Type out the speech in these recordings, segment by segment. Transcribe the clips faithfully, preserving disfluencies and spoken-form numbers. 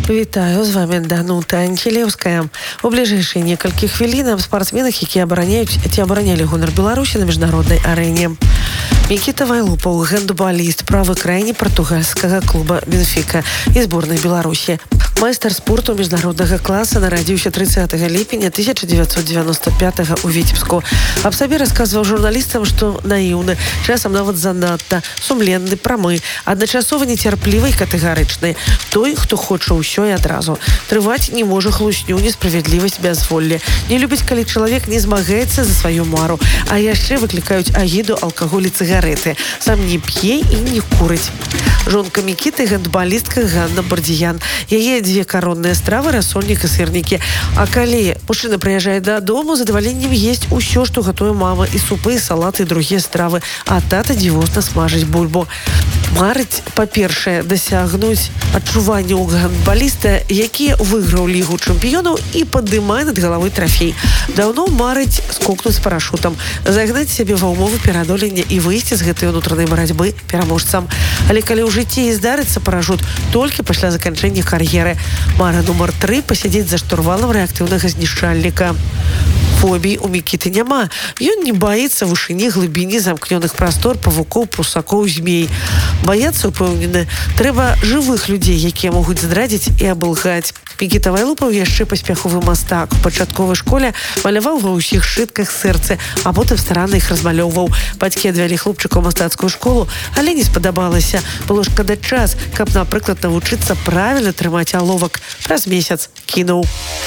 Вітаю, з вами Данута Анхелевская. У ближайшие некалькі хвілін аб спартсменах, які абараняюць ці абаранялі гонар Беларусі на міжнароднай арэне. Мікіта Вайлупаў, гандбаліст, правы крайні партугальскага клуба Бенфіка і зборнай Беларусі. Майстар спорту міжнароднага класа нарадзіўся трыццатага ліпеня тысяча девятьсот девяносто пятага ў Віцебску. Аб сабе расказваў журналістам, што наіўны, часам нават занадта, сумленны, прамы, адначасова нецярплівы і катэгарычны. Той, хто хоча ўсё і адразу. Трываць не можа хлусню, несправядлівасць, бязволле. Не любіць, калі чалавек не змагаецца за сваю мару, а яшчэ выклікаюць агіду, алкаголь і цыгарэты. Сам не п'е і не курыць. Жонка Мікіты, гандбалістка Ганна Бардзіян. Яе дзве коронныя стравы, рассольнік і сырнікі. А калі мужчына прыязджае дадому, задаваленнем есць усё, што гатуе мама, і супы, і салаты, і другія стравы. А тата дзівосна смажыць бульбу. Марыць, па-першае, дасягнуць адчування ў гандбаліста, які выйграў лігу чэмпіёнаў і падымае над галавой трафей. Даўно марыць скокнуць з парашутам, загнаць сябе ва ўмовы пераадолення і выйсці з гэтай унутранай барацьбы пераможцам. Але калі ў жыцці і здарыцца парашут толькі пасля заканчэння кар'еры. Мара нумар тры пасядзець за штурвалам рэактыўнага знішчальніка. Фобій у Мікіты няма. Ён не баіцца вышыні, глыбіні, замкнёных прастор, павукоў, прусакоў, змей. Баяцца, упэўнены, трэба жывых людзей, якія могуць здрадзіць і абылгаць. Мікіта Вайлупаў яшчэ паспяховы мастак. У пачатковай школе маляваў ва ўсіх шытках сэрцы, а потым старанна іх размалёўваў. Бацькі адвялі хлопчыка ў мастацкую школу, але не спадабалася. Было шкада час, каб, напрыклад, навучыцца правільна трымаць аловак. Праз месяц кінуў.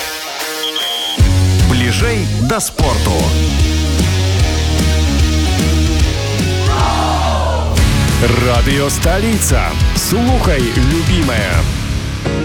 Бліжэй да спорту. Радыё Сталіца. Слухай, любімая.